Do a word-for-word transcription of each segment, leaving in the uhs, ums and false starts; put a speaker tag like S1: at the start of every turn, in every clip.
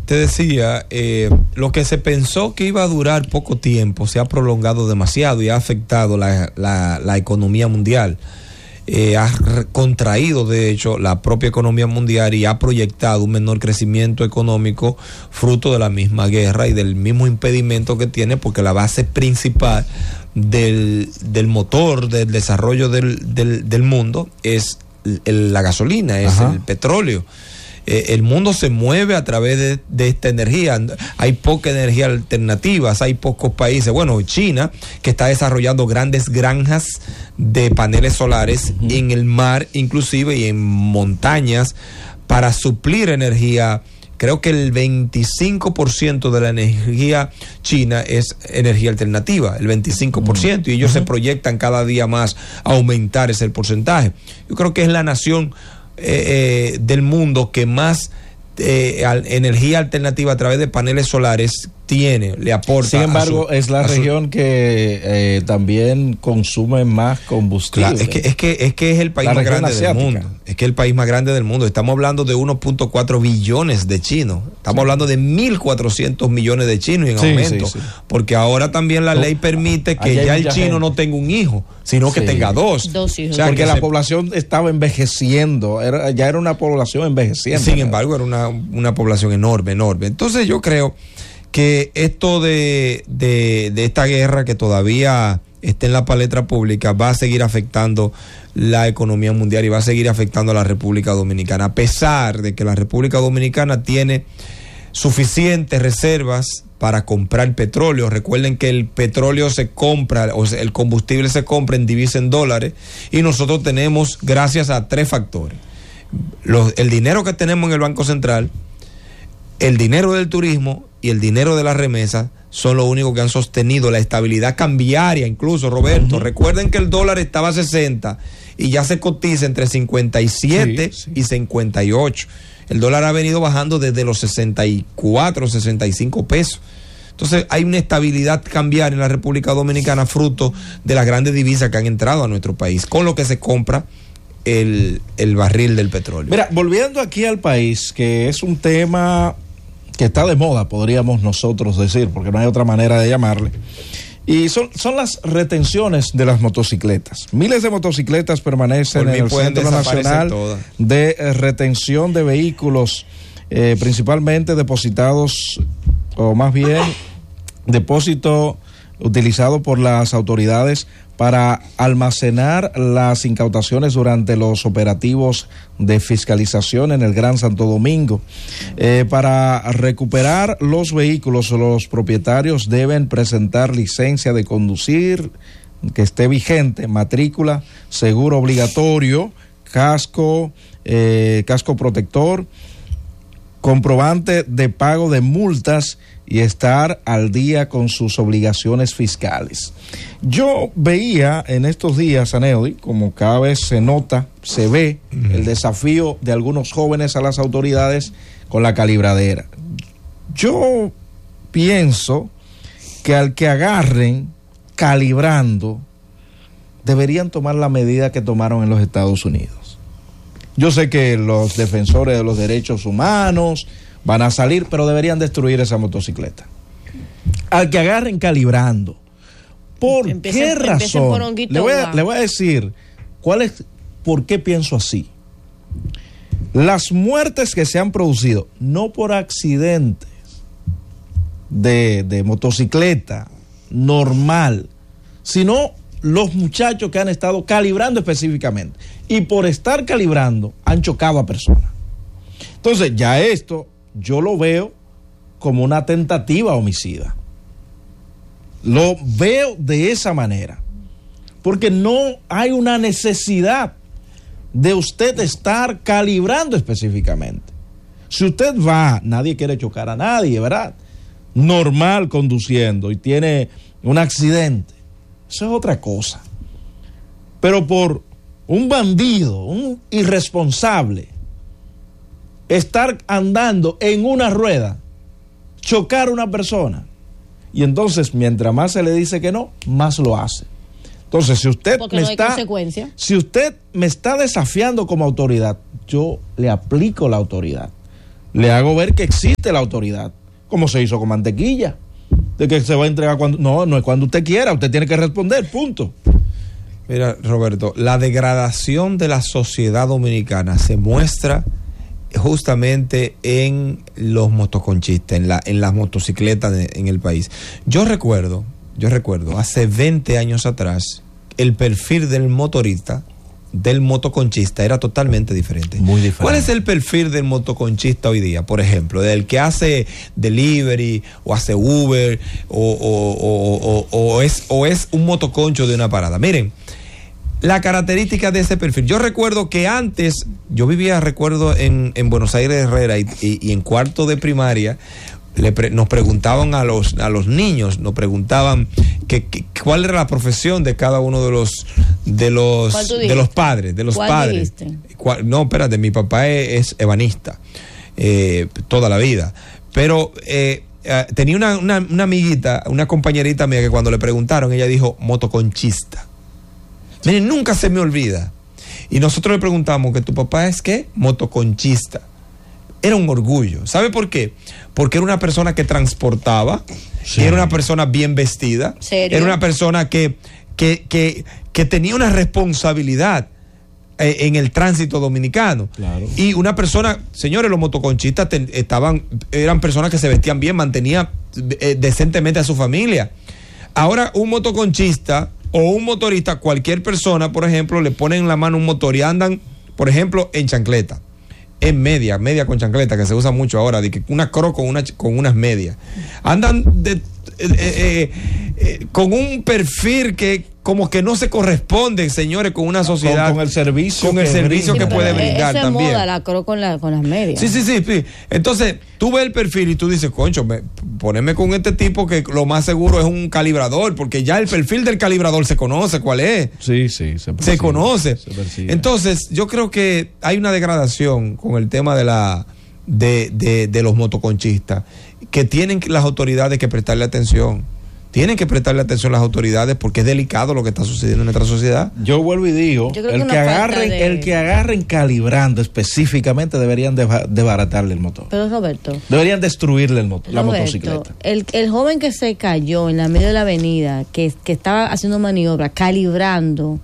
S1: te decía, eh, lo que se pensó que iba a durar poco tiempo se ha prolongado demasiado y ha afectado la, la, la economía mundial. Eh, ha contraído, de hecho, la propia economía mundial y ha proyectado un menor crecimiento económico fruto de la misma guerra y del mismo impedimento que tiene, porque la base principal del, del motor del desarrollo del, del, del mundo es el, la gasolina, es Ajá. el petróleo. Eh, el mundo se mueve a través de, de esta energía. Hay poca energía alternativa, hay pocos países. Bueno, China, que está desarrollando grandes granjas de paneles solares uh-huh. en el mar, inclusive, y en montañas, para suplir energía. Creo que el veinticinco por ciento de la energía china es energía alternativa, el veinticinco por ciento, uh-huh. y ellos uh-huh. se proyectan cada día más a aumentar ese porcentaje. Yo creo que es la nación Eh, eh, del mundo que más eh, al, energía alternativa a través de paneles solares tiene, le aporta.
S2: Sin embargo, su, es la región su, que eh, también consume más combustible.
S1: Claro, es que es que es que es el país la más grande asiática. del mundo. Es que el país más grande del mundo. Estamos hablando de uno punto cuatro billones de chinos. Estamos sí. hablando de mil cuatrocientos millones de chinos en sí, aumento. Sí, sí. Porque ahora también la no, ley permite que ya el chino gente. no tenga un hijo, sino sí. que tenga dos.
S2: Dos hijos. O sea, porque la se... población estaba envejeciendo. Era, ya era una población envejeciente.
S1: Sin embargo, era una, una población enorme, enorme. Entonces yo creo que esto de, de, de esta guerra que todavía está en la palestra pública va a seguir afectando la economía mundial y va a seguir afectando a la República Dominicana, a pesar de que la República Dominicana tiene suficientes reservas para comprar petróleo. Recuerden que el petróleo se compra, o sea, el combustible se compra en divisa en dólares, y nosotros tenemos, gracias a tres factores: Los, el dinero que tenemos en el Banco Central, el dinero del turismo y el dinero de las remesas son los únicos que han sostenido la estabilidad cambiaria. Incluso, Roberto, uh-huh. recuerden que el dólar estaba a sesenta y ya se cotiza entre cincuenta y siete sí, sí. y cincuenta y ocho. El dólar ha venido bajando desde los sesenta y cuatro, sesenta y cinco pesos. Entonces hay una estabilidad cambiaria en la República Dominicana fruto de las grandes divisas que han entrado a nuestro país, con lo que se compra el, el barril del petróleo.
S2: Mira, volviendo aquí al país, que es un tema que está de moda, podríamos nosotros decir, porque no hay otra manera de llamarle, y son, son las retenciones de las motocicletas. Miles de motocicletas permanecen en el Centro Nacional todas. de Retención de Vehículos, eh, principalmente depositados, o más bien depósito utilizado por las autoridades para almacenar las incautaciones durante los operativos de fiscalización en el Gran Santo Domingo. Eh, para recuperar los vehículos, los propietarios deben presentar licencia de conducir que esté vigente, matrícula, seguro obligatorio, casco, eh, casco protector, comprobante de pago de multas y estar al día con sus obligaciones fiscales. Yo veía en estos días, Aneudi, como cada vez se nota, se ve uh-huh. el desafío de algunos jóvenes a las autoridades con la calibradera. Yo pienso que al que agarren calibrando, deberían tomar la medida que tomaron en los Estados Unidos. Yo sé que los defensores de los derechos humanos van a salir, pero deberían destruir esa motocicleta. Al que agarren calibrando. ¿Por empiecen, qué razón? Por le, voy a, le voy a decir cuál es, por qué pienso así. Las muertes que se han producido, no por accidentes de, de motocicleta normal, sino los muchachos que han estado calibrando específicamente. Y por estar calibrando, han chocado a personas. Entonces, ya esto yo lo veo como una tentativa homicida. Lo veo de esa manera. Porque no hay una necesidad de usted estar calibrando específicamente. Si usted va, nadie quiere chocar a nadie, ¿verdad? Normal conduciendo y tiene un accidente, eso es otra cosa. Pero por un bandido, un irresponsable, estar andando en una rueda, chocar a una persona, y entonces mientras más se le dice que no, más lo hace. Entonces, si usted
S3: Porque
S2: me
S3: no hay
S2: está,
S3: consecuencia.
S2: si usted me está desafiando como autoridad, yo le aplico la autoridad. le hago ver que existe la autoridad, como se hizo con Mantequilla, de que se va a entregar cuando, no, no es cuando usted quiera, usted tiene que responder, punto.
S1: Mira, Roberto, la degradación de la sociedad dominicana se muestra justamente en los motoconchistas, en, la, en las motocicletas de, en el país. Yo recuerdo, yo recuerdo, hace veinte años atrás, el perfil del motorista, del motoconchista, era totalmente diferente.
S2: Muy diferente.
S1: ¿Cuál es el perfil del motoconchista hoy día? Por ejemplo, del que hace delivery o hace Uber o, o, o, o, o, es, o es un motoconcho de una parada. Miren, la característica de ese perfil. Yo recuerdo que antes, yo vivía, recuerdo, en, en Buenos Aires Herrera y, y, y en cuarto de primaria, le pre, nos preguntaban a los, a los niños, nos preguntaban que, que, cuál era la profesión de cada uno de los de los de los padres, de los padres. ¿Cuál, no, espérate, mi papá es, es ebanista, eh, toda la vida. Pero eh, eh, tenía una, una, una amiguita, una compañerita mía que cuando le preguntaron, ella dijo motoconchista. Miren, nunca se me olvida. Y nosotros le preguntamos que tu papá es ¿qué? Motoconchista. Era un orgullo. ¿Sabe por qué? Porque era una persona que transportaba, sí. Era una persona bien vestida,
S3: ¿Serio?
S1: Era una persona que, que, que, que tenía una responsabilidad eh, en el tránsito dominicano.
S2: Claro.
S1: Y una persona, señores, los motoconchistas ten, estaban, eran personas que se vestían bien, mantenían eh, decentemente a su familia. Ahora, un motoconchista o un motorista, cualquier persona, por ejemplo, le ponen en la mano un motor y andan, por ejemplo, en chancleta. En media, media con chancleta, que se usa mucho ahora, de que una cro con, una, con unas medias. Andan de, eh, eh, eh, con un perfil que como que no se corresponde, señores, con una sociedad.
S2: Con, con el servicio.
S1: Con el servicio que, que puede brindar
S3: eso es
S1: también.
S3: Moda, la cro con, la, con las medias.
S1: Sí, sí, sí, sí. Entonces, tú ves el perfil y tú dices, concho, me, poneme con este tipo que lo más seguro es un calibrador, porque ya el perfil del calibrador se conoce cuál es.
S2: Sí, sí, se,
S1: se conoce.
S2: Se
S1: Entonces, yo creo que hay una degradación con el tema de la de, de, de los motoconchistas, que tienen las autoridades que prestarle atención. Tienen que prestarle atención a las autoridades porque es delicado lo que está sucediendo en nuestra sociedad.
S2: Yo vuelvo y digo,
S3: que
S2: el que agarren, de... el que agarren calibrando específicamente deberían desbaratarle el motor.
S3: Pero Roberto,
S2: deberían destruirle el motor, la
S3: Roberto,
S2: motocicleta.
S3: El, el joven que se cayó en la medio de la avenida, que, que estaba haciendo maniobra, calibrando,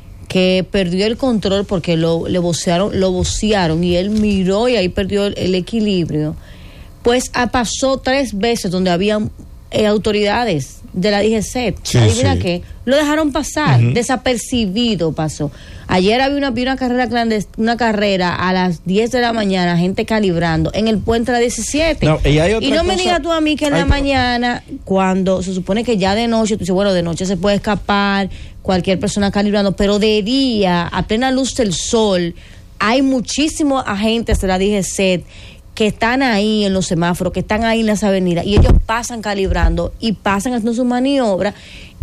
S3: que perdió el control porque lo, le vocearon, lo vocearon y él miró y ahí perdió el, el equilibrio. Pues ah, pasó tres veces donde habían Eh, autoridades de la D G C.
S1: Sí,
S3: Adivina
S1: sí.
S3: qué, lo dejaron pasar,
S1: Uh-huh.
S3: desapercibido pasó. Ayer había una, había una carrera clandest- una carrera a las diez de la mañana, gente calibrando en el puente de la diecisiete.
S2: No, y, hay otra
S3: y no
S2: cosa,
S3: me digas tú a mí que en la
S2: hay...
S3: mañana, cuando se supone que ya de noche, tú dices, bueno, de noche se puede escapar cualquier persona calibrando, pero de día, a plena luz del sol, hay muchísimos agentes de la D G C que están ahí en los semáforos, que están ahí en las avenidas, y ellos pasan calibrando y pasan haciendo su maniobra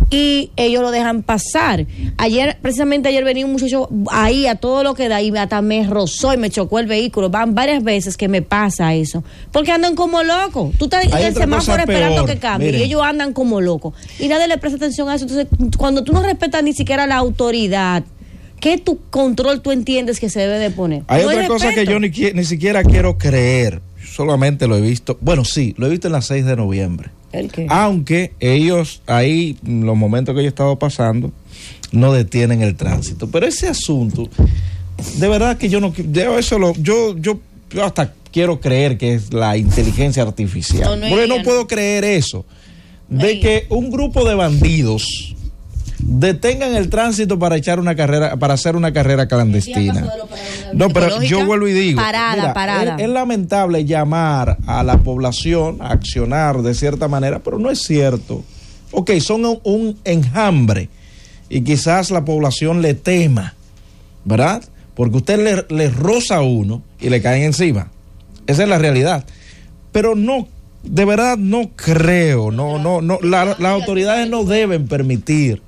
S3: y ellos lo dejan pasar. Ayer, precisamente ayer venía un muchacho ahí a todo lo que da y hasta me rozó y me chocó el vehículo. Van varias veces que me pasa eso, porque andan como locos. Tú estás en el semáforo esperando que cambie y ellos andan como locos y nadie le presta atención a eso. Entonces, cuando tú no respetas ni siquiera la autoridad, ¿qué tu control tú entiendes que se debe de poner?
S2: Hay
S3: no
S2: otra
S3: hay
S2: cosa
S3: respeto.
S2: que yo ni, ni siquiera quiero creer, solamente lo he visto, bueno sí, lo he visto en la seis de noviembre.
S3: ¿El qué?
S2: Aunque ellos ahí, los momentos que yo he estado pasando, no detienen el tránsito. Pero ese asunto, de verdad que yo no, yo eso lo, yo, yo, yo hasta quiero creer que es la inteligencia artificial.
S3: No, no
S2: porque no
S3: ella,
S2: puedo
S3: no.
S2: creer eso,
S3: No
S2: de
S3: ella.
S2: que un grupo de bandidos detengan el tránsito para echar una carrera, para hacer una carrera clandestina. No, pero yo vuelvo y digo,
S3: Parada,
S2: mira,
S3: parada.
S2: Es, es lamentable llamar a la población a accionar de cierta manera, pero no es cierto. Ok, son un, un enjambre y quizás la población le tema, ¿verdad? Porque usted le, le roza a uno y le caen encima. Esa es la realidad. Pero no, de verdad no creo, no, no, no, la, las autoridades no deben permitir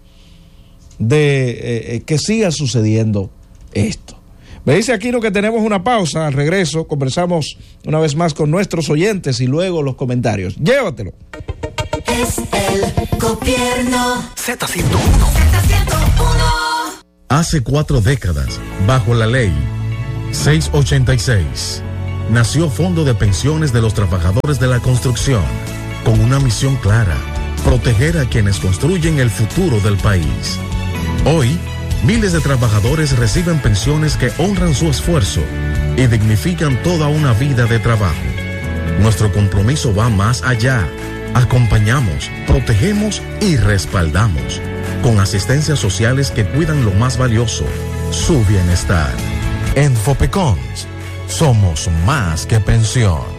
S2: de eh, eh, que siga sucediendo esto. Me dice Aquino que tenemos una pausa. Al regreso conversamos una vez más con nuestros oyentes y luego los comentarios. Llévatelo.
S4: Es el gobierno.
S5: Z ciento uno.
S4: Z ciento uno.
S5: Hace cuatro décadas, bajo la ley seiscientos ochenta y seis, nació Fondo de Pensiones de los Trabajadores de la Construcción, con una misión clara: proteger a quienes construyen el futuro del país. Hoy, miles de trabajadores reciben pensiones que honran su esfuerzo y dignifican toda una vida de trabajo. Nuestro compromiso va más allá. Acompañamos, protegemos y respaldamos, con asistencias sociales que cuidan lo más valioso, su bienestar. En Fopecons, somos más que pensión.